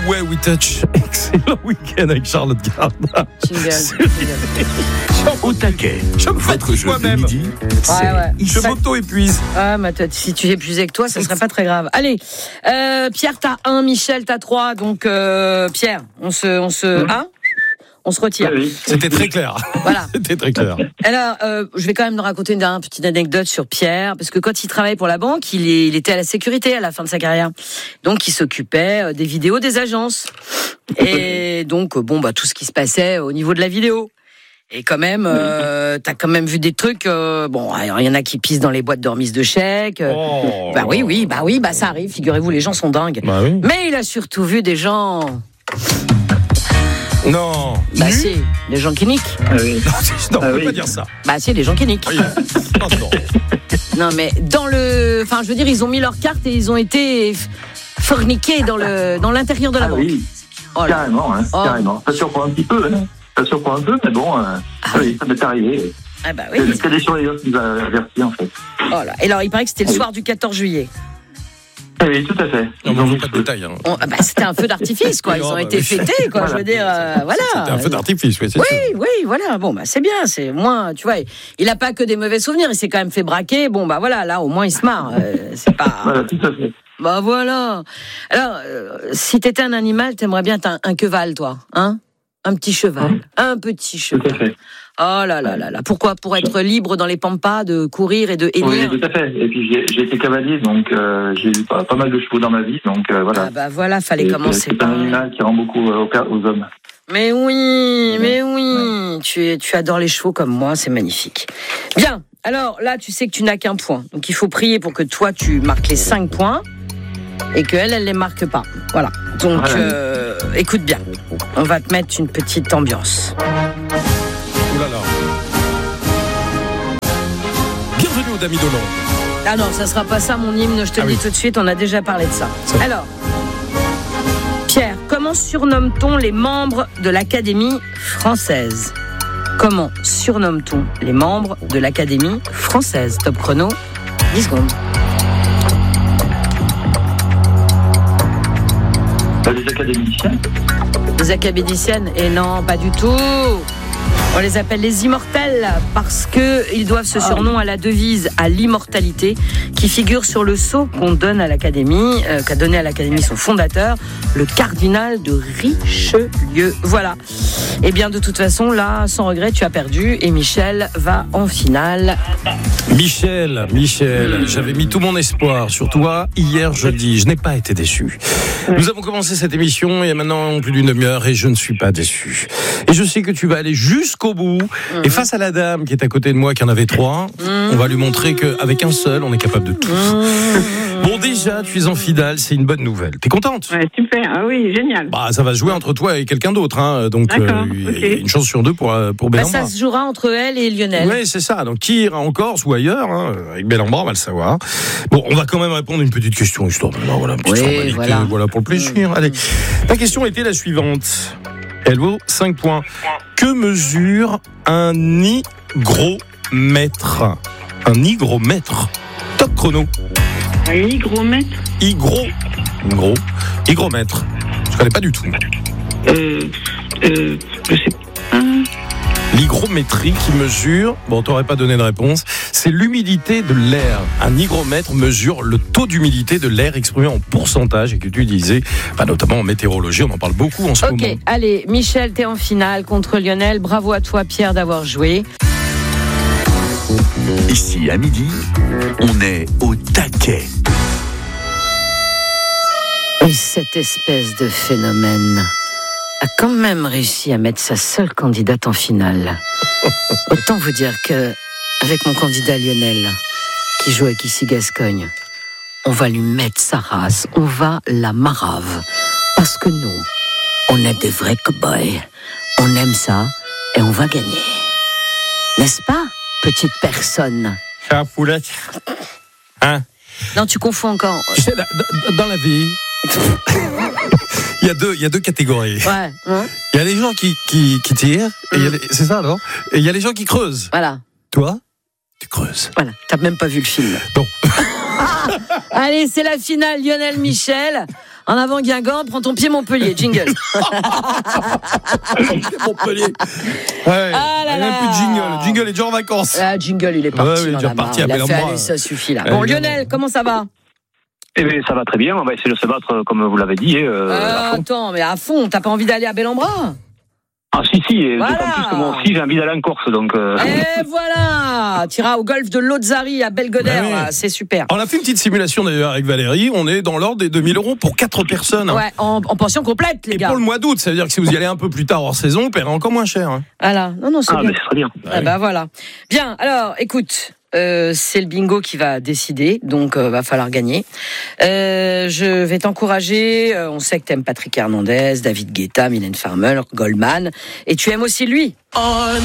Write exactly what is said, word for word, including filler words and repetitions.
Ouais, we touch. Excellent week-end avec Charlotte Gardin. Au taquet. Je me Votre fatigue jeu moi-même. de midi, c'est Ouais, ouais. Je m'auto-épuise. Ah, mais toi, si tu épuisais que toi, ça serait pas très grave. Allez, euh, Pierre, t'as un, Michel, t'as trois. Donc, euh, Pierre, on se, on se, hein on se retire. Oui. C'était très clair. Voilà. C'était très clair. Alors, euh, je vais quand même raconter une dernière petite anecdote sur Pierre, parce que quand il travaillait pour la banque, il, est, il était à la sécurité à la fin de sa carrière. Donc, il s'occupait euh, des vidéos des agences. Et donc, euh, bon, bah, tout ce qui se passait au niveau de la vidéo. Et quand même, euh, t'as quand même vu des trucs. Euh, bon, il y en a qui pissent dans les boîtes de remise de chèques. Euh, Oh. bah oui, oui, bah oui, bah ça arrive. Figurez-vous, les gens sont dingues. Bah oui. Mais il a surtout vu des gens. Non. Bah Nu si, des gens qui niquent. Ah oui. Non, c'est- non, on Ah peut oui. pas dire ça. Bah si, des gens qui niquent. Oui. Non, non. Non, mais dans le, enfin, je veux dire, ils ont mis leurs cartes et ils ont été f- forniqués dans le, dans l'intérieur de la Ah banque. oui, Oh là. carrément, hein, Oh. carrément. Ça surprend un petit peu, hein. Ça surprend un peu, mais bon, euh, Ah oui, ça m'est arrivé. Ah bah C'est oui. c'est des surveillants qui nous a avertis, en fait. Oh là. Et alors, il paraît que c'était le soir du quatorze juillet. Ah oui, tout à fait. Non, mais on veut pas de détails. Hein. On- ah bah, c'était un feu d'artifice, quoi. Ils ont Oh, bah été oui. fêtés, quoi. Je veux dire, euh, voilà. C'était un feu d'artifice, oui, c'est sûr. Oui, oui, voilà. Bon, bah, c'est bien. C'est moins, tu vois. Il a pas que des mauvais souvenirs. Il s'est quand même fait braquer. Bon, bah, voilà. Là, au moins, il se marre. Euh, c'est pas. Voilà, tout à fait. Bah, voilà. Alors, euh, si t'étais un animal, t'aimerais bien être un, un cheval, toi, hein? Un petit cheval. Un petit Tout à cheval. fait. Oh là là là là. Pourquoi? Pour être libre dans les pampas, de courir et de Oui, hennir. tout à fait. Et puis, j'ai j'ai été cavalier, donc euh, j'ai eu pas, pas mal de chevaux dans ma vie, donc euh, voilà. Ah bah voilà, fallait Et, euh, commencer C'est par. un animal qui rend beaucoup euh, aux, aux hommes. Mais oui, mais oui. Tu, es- tu adores les chevaux comme moi, c'est magnifique. Bien. Alors là, tu sais que tu n'as qu'un point. Donc il faut prier pour que toi, tu marques les cinq points et qu'elle, elle les marque pas. Voilà. Donc, Voilà. euh, écoute bien. On va te mettre une petite ambiance. Ouh là là. Bienvenue au Dami Dolan. Ah non, ça sera pas ça mon hymne, je te Ah le dis oui. tout de suite, on a déjà parlé de ça. Ça va. Alors, Pierre, comment surnomme-t-on les membres de l'Académie française? Comment surnomme-t-on les membres de l'Académie française? Top chrono, dix secondes. Bah, les académiciens. Les académiciennes? Et non, pas du tout. On les appelle les immortels parce qu'ils doivent ce surnom à la devise à l'immortalité qui figure sur le sceau qu'on donne à l'Académie, euh, qu'a donné à l'Académie son fondateur, le cardinal de Richelieu. Voilà. Et bien de toute façon, là, sans regret, tu as perdu et Michel va en finale. Michel, Michel, j'avais mis tout mon espoir sur toi hier jeudi. Je n'ai pas été déçu. Nous avons commencé cette émission il y a maintenant plus d'une demi-heure et je ne suis pas déçu. Et je sais que tu vas aller jusqu'au bout. Et face à la dame qui est à côté de moi, qui en avait trois, on va lui montrer qu'avec un seul, on est capable de tout. Bon, déjà, tu es en finale, c'est une bonne nouvelle. T'es contente? Ouais, super. Ah oui, génial. Bah, ça va se jouer entre toi et quelqu'un d'autre, hein. Donc, D'accord, il y a ok. une chance sur deux pour, euh, pour Bah, Bellambra. ça se jouera entre elle et Lionel. Oui, c'est ça. Donc, qui ira en Corse ou ailleurs, hein, avec Bellambra, on va le savoir. Bon, on va quand même répondre à une petite question, histoire de, non, voilà, une petite Oui, formalité, voilà. voilà, pour le plaisir. Allez. Ta question était la suivante. Elle vaut cinq points. Que mesure un hygromètre? Un hygromètre. Top chrono. Un hygromètre. Hygro. Gros. Hygromètre. Je connais pas du tout. Euh, euh, je sais pas. L'hygrométrie qui mesure, bon, t'aurais pas donné de réponse, c'est l'humidité de l'air. Un hygromètre mesure le taux d'humidité de l'air exprimé en pourcentage et que tu disais, bah, notamment en météorologie, on en parle beaucoup en ce Ok, moment. allez, Michel, t'es en finale contre Lionel. Bravo à toi, Pierre, d'avoir joué. Ici, à midi, on est au taquet. Et cette espèce de phénomène a quand même réussi à mettre sa seule candidate en finale. Autant vous dire que, avec mon candidat Lionel, qui joue avec ici Gascogne, on va lui mettre sa race, on va la marave. Parce que nous, on est des vrais cow-boys. On aime ça et on va gagner. N'est-ce pas, petite personne? C'est la poulette. Hein? Non, tu confonds encore. Tu sais, dans- dans la vie, il y a deux, il y a deux catégories. Ouais, hein, Il y a les gens qui, qui, qui tirent, et il y a les- c'est ça, non? Et il y a les gens qui creusent. voilà, Toi, tu creuses. voilà. T'as même pas vu le film. Bon. Allez, c'est la finale, Lionel Michel. En avant Guingamp, prends ton pied Montpellier, jingle. Montpellier. Ouais, Ah là il n'y a même là. plus de jingle. Le jingle est déjà en vacances. Ah, jingle, il est parti. Ouais, oui, il est dans déjà la parti, main. Il a fait, appelle-moi. allez, ça suffit là. Ouais, Bon, évidemment. Lionel, comment ça va? Eh bien, ça va très bien. On va essayer de se battre, comme vous l'avez dit. Euh, euh, à fond. Attends, mais à fond, t'as pas envie d'aller à Bel-en-Bras? Ah, si, si. Et Voilà. d'autant plus que moi aussi, j'ai envie d'aller en Corse. Donc, euh... Et voilà, t'iras au golfe de Lozari à Belgodère, Bah oui. là, c'est super. On a fait une petite simulation d'ailleurs avec Valérie. On est dans l'ordre des deux mille euros pour quatre personnes. Ouais, en, en pension complète, les Et gars. pour le mois d'août, ça veut dire que si vous y allez un peu plus tard hors saison, vous paierez encore moins cher. Hein. Voilà, non, non, c'est ah, bien. mais c'est très bien. Ah bah voilà. Bien, alors, écoute, euh, c'est le bingo qui va décider, donc euh, va falloir gagner. Euh, je vais t'encourager. euh, on sait que t'aimes Patrick Hernandez, David Guetta, Mylène Farmer, Goldman, et tu aimes aussi lui.